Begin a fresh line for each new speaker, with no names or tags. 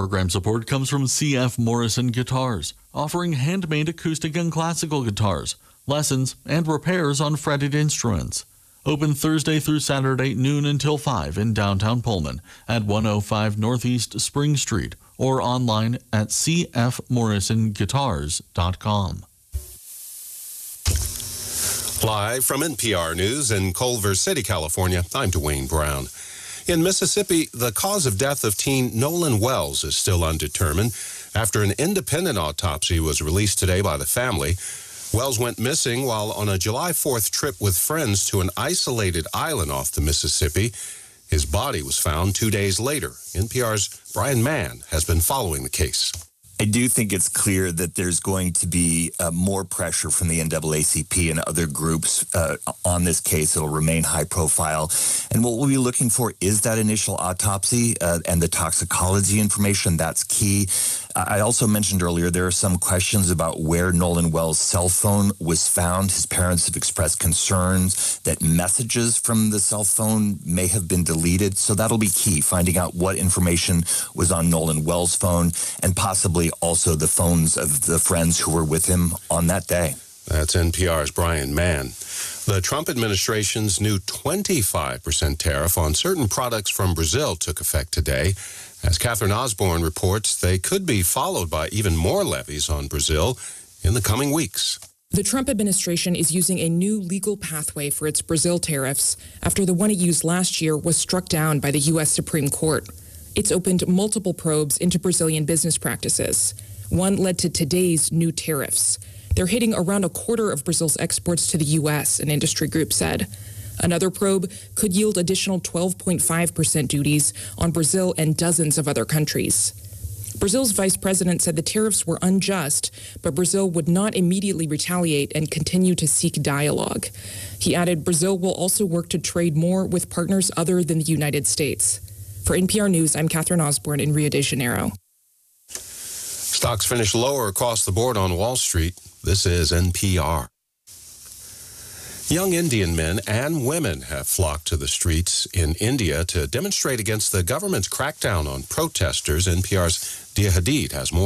Program support comes from C.F. Morrison Guitars, offering handmade acoustic and classical guitars, lessons, and repairs on fretted instruments. Open Thursday through Saturday, noon until 5 in downtown Pullman at 105 Northeast Spring Street or online at cfmorrisonguitars.com.
Live from NPR News in Culver City, California, I'm Dwayne Brown. In Mississippi, the cause of death of teen Nolan Wells is still undetermined. After an independent autopsy was released today by the family, Wells went missing while on a July 4th trip with friends to an isolated island off the Mississippi. His body was found 2 days later. NPR's Brian Mann has been following the case.
I do think it's clear that there's going to be more pressure from the NAACP and other groups on this case. It'll remain high profile. And what we'll be looking for is that initial autopsy and the toxicology information. That's key. I also mentioned earlier there are some questions about where Nolan Wells' cell phone was found. His parents have expressed concerns that messages from the cell phone may have been deleted. So that'll be key, finding out what information was on Nolan Wells' phone and possibly also the phones of the friends who were with him on that day.
That's NPR's Brian Mann. The Trump administration's new 25% tariff on certain products from Brazil took effect today. As Catherine Osborne reports, they could be followed by even more levies on Brazil in the coming weeks.
The Trump administration is using a new legal pathway for its Brazil tariffs after the one it used last year was struck down by the U.S. Supreme Court. It's opened multiple probes into Brazilian business practices. One led to today's new tariffs. They're hitting around a quarter of Brazil's exports to the U.S., an industry group said. Another probe could yield additional 12.5% duties on Brazil and dozens of other countries. Brazil's vice president said the tariffs were unjust, but Brazil would not immediately retaliate and continue to seek dialogue. He added Brazil will also work to trade more with partners other than the United States. For NPR News, I'm Catherine Osborne in Rio de Janeiro.
Stocks finished lower across the board on Wall Street. This is NPR. Young Indian men and women have flocked to the streets in India to demonstrate against the government's crackdown on protesters. NPR's Dia Hadid has more.